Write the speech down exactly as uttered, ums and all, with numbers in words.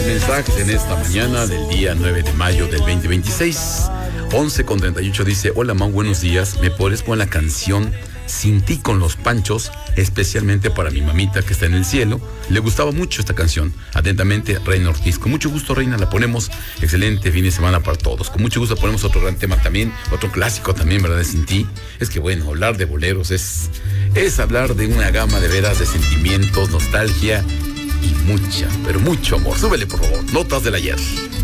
mensajes en esta mañana del día nueve de mayo del veinte veintiséis. once con treinta y ocho dice: hola, Mau, buenos días. ¿Me podrías poner la canción Sin ti con los Panchos? Especialmente para mi mamita que está en el cielo. Le gustaba mucho esta canción. Atentamente, Reina Ortiz. Con mucho gusto, Reina, la ponemos. Excelente fin de semana para todos. Con mucho gusto ponemos otro gran tema también, otro clásico también, ¿verdad? Sin ti. Es que bueno, hablar de boleros es, es hablar de una gama de veras de sentimientos, nostalgia y mucha, pero mucho amor. Súbele, por favor. Notas del ayer.